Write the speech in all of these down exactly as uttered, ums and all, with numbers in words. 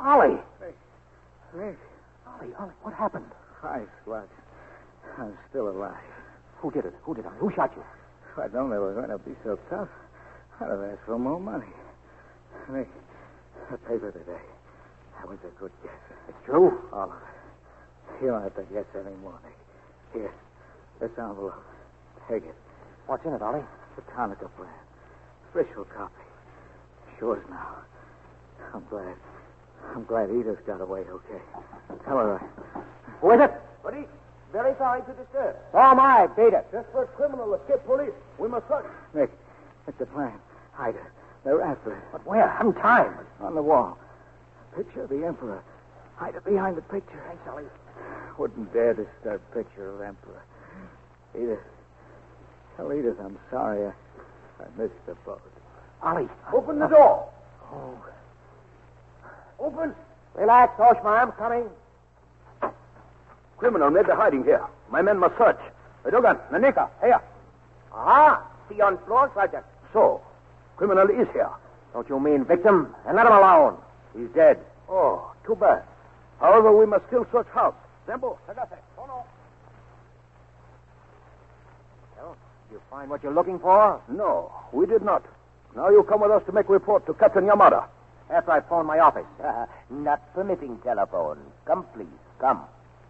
Ollie! Nick. Nick. Ollie, Ollie, what happened? Hi, Slut. I'm still alive. Who did it? Who did it? Who shot you? If I'd known they were going to be so tough, I'd have asked for more money. Nick, the paper today. That was a good guess. It's true? All of it. You don't have to guess anymore, Nick. Here, this envelope. Take it. What's in it, Ollie? The Tonica plan. Official copy. It's yours now. I'm glad. I'm glad Edith got away okay. Tell her I... Who is it? Police. Very sorry to disturb. So am I. Beat it. Desperate criminal escaped police. We must search. Nick, it's the plan. Hide her. They're after it. But where? I haven't time. On the wall. Picture of the Emperor. Hide it behind the picture. Thanks, Ollie. Wouldn't dare disturb picture of Emperor. Edith. Tell Edith I'm sorry. I, I missed the boat. Ollie. Open the door. Oh. Open. Relax, Oshma. I'm coming. Criminal may be hiding here. My men must search. Dogan, Nanika, here. Ah, see on floor, Sergeant. So, criminal is here. Don't you mean victim? And let him alone. He's dead. Oh, too bad. However, we must still search house. Zembo, Sagase, Tono. Well, did you find what you're looking for? No, we did not. Now you come with us to make report to Captain Yamada. After I phone my office. Not permitting telephone. Come, please. Come.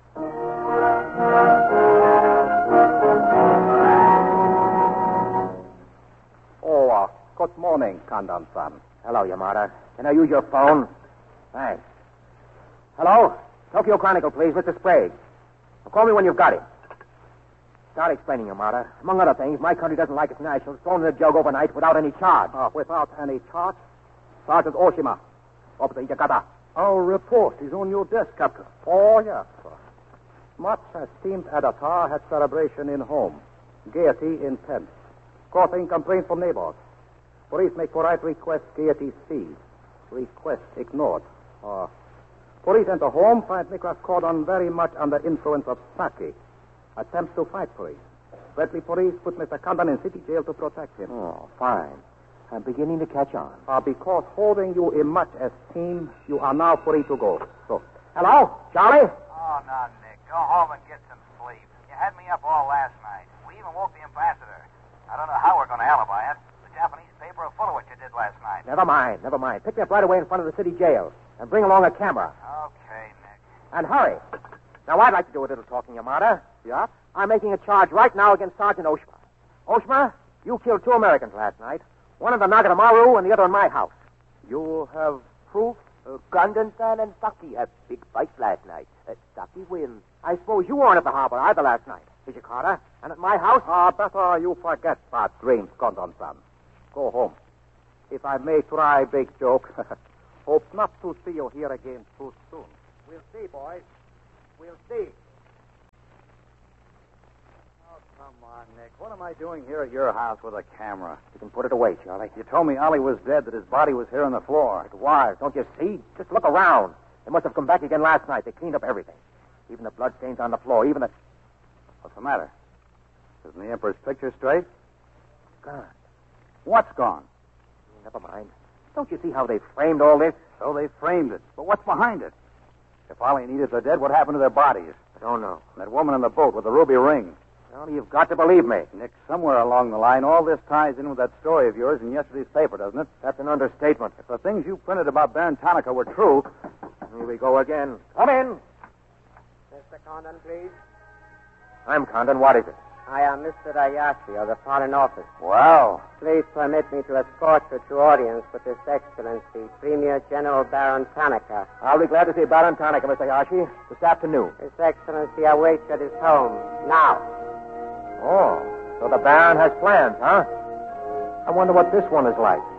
Oh, uh, good morning, Commandant-san. Hello, Yamada. Can I use your phone? Thanks. Hello? Tokyo Chronicle, please. Mister Sprague. Well, call me when you've got him. Start explaining, Yamada. Among other things, my country doesn't like its nationals thrown in the jug overnight without any charge. Uh, without any charge? Sergeant Oshima, up to Yakata. Our report is on your desk, Captain. Oh, yes, sir. Much esteemed editor had celebration in home. Gaiety in tent. Causing complaints from neighbors. Police make polite request Gaiety seized. Request ignored. Uh, police enter home, find Nicholas Cordon very much under influence of sake. Attempts to fight police. Bradley police put Mister Condon in city jail to protect him. Oh, fine. I'm beginning to catch on. Uh, because holding you in much esteem, you are now free to go. So. Hello? Charlie? Oh, no, Nick. Go home and get some sleep. You had me up all last night. We even woke the ambassador. I don't know how we're going to alibi it. The Japanese paper are full of what you did last night. Never mind, never mind. Pick me up right away in front of the city jail. And bring along a camera. Okay, Nick. And hurry. Now, I'd like to do a little talking, Yamada. Yeah? I'm making a charge right now against Sergeant Oshima. Oshima, you killed two Americans last night. One in the Nagatamaru and the other in my house. You have proof? Uh, Condon-san and Saki had big fight last night. Uh, Saki wins. I suppose you weren't at the harbor either last night, did you, Carter? And at my house? Ah, better you forget bad dreams, Condon-san. Go home. If I may try big joke, hope not to see you here again too soon. We'll see, boys. We'll see. Oh, come on, Nick. What am I doing here at your house with a camera? You can put it away, Charlie. You told me Ollie was dead, that his body was here on the floor. It was. Don't you see? Just look around. They must have come back again last night. They cleaned up everything. Even the bloodstains on the floor, even the... What's the matter? Isn't the Emperor's picture straight? Gone. What's gone? Never mind. Don't you see how they framed all this? So they framed it. But what's behind it? If Ollie and Edith are dead, what happened to their bodies? I don't know. And that woman in the boat with the ruby ring. Well, you've got to believe me. Nick, somewhere along the line, all this ties in with that story of yours in yesterday's paper, doesn't it? That's an understatement. If the things you printed about Baron Tanaka were true... Here we go again. Come in. Mister Condon, please. I'm Condon. What is it? I am Mister Ayashi of the Foreign Office. Well... Please permit me to escort you to audience with His Excellency, Premier General Baron Tanaka. I'll be glad to see Baron Tanaka, Mister Ayashi, this afternoon. His Excellency awaits you at his home, now. Oh, so the Baron has plans, huh? I wonder what this one is like.